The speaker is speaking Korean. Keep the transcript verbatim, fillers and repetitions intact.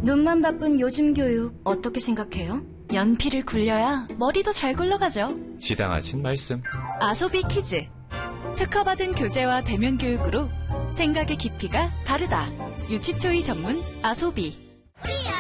눈만 바쁜 요즘 교육 어떻게 생각해요? 연필을 굴려야 머리도 잘 굴러가죠. 지당하신 말씀. 아소비 키즈. 특허받은 교재와 대면 교육으로 생각의 깊이가 다르다. 유치초이 전문 아소비.